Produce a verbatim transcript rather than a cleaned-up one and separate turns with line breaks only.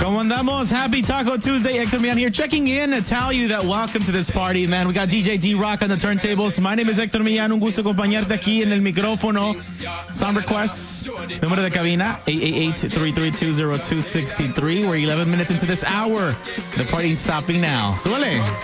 ¿Cómo andamos? Happy Taco Tuesday. Hector Millán here, checking in to tell you that welcome to this party, man. We got D J D-Rock on the turntables. My name is Hector Millán. Un gusto acompañarte aquí en el micrófono. Song request. Número de cabina, eight eight eight, three three two, zero two six three. We're eleven minutes into this hour. The party's stopping now. Suele.